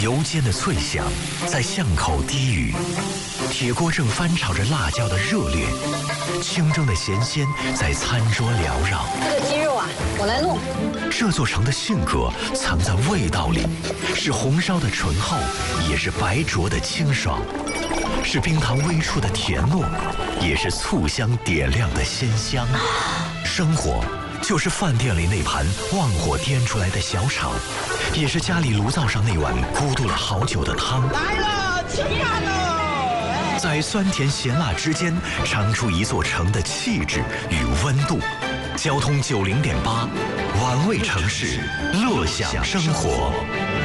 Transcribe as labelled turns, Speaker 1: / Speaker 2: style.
Speaker 1: 油煎的脆香在巷口低语，铁锅正翻炒着辣椒的热烈，清蒸的咸鲜在餐桌缭绕。
Speaker 2: 这个鸡肉啊，我来弄。
Speaker 1: 这座城的性格藏在味道里，是红烧的醇厚，也是白灼的清爽，是冰糖微触的甜糯，也是醋香点亮的鲜香。生活就是饭店里那盘旺火颠出来的小炒，也是家里炉灶上那碗咕嘟了好久的汤。
Speaker 3: 来了，起饭喽！
Speaker 1: 在酸甜咸辣之间，尝出一座城的气质与温度。交通90.8，玩味城市，乐享生活。